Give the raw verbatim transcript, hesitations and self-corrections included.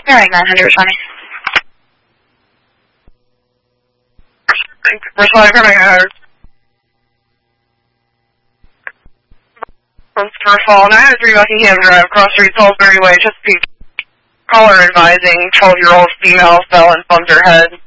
Alright, nine hundred, responding. Responding from nine hundred. For fall, nine oh three Buckingham Drive, Cross Street, Salisbury Way, Chesapeake. Caller advising twelve-year-old female fell and bumped her head.